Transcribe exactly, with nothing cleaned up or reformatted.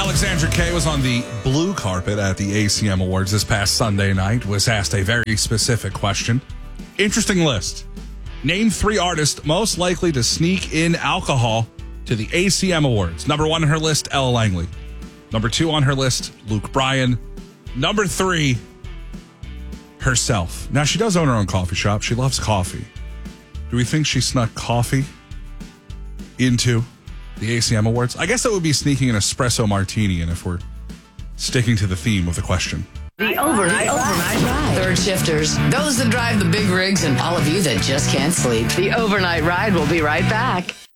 Alexandra Kay was on the blue carpet at the A C M Awards this past Sunday night, was asked a very specific question. Interesting list. Name three artists most likely to sneak in alcohol to the A C M Awards. Number one on her list, Ella Langley. Number two on her list, Luke Bryan. Number three, herself. Now, she does own her own coffee shop. She loves coffee. Do we think she snuck coffee into the A C M Awards? I guess that would be sneaking an espresso martini, and if we're sticking to the theme of the question. The overnight, overnight ride. Third shifters, those that drive the big rigs, and all of you that just can't sleep. The overnight ride will be right back.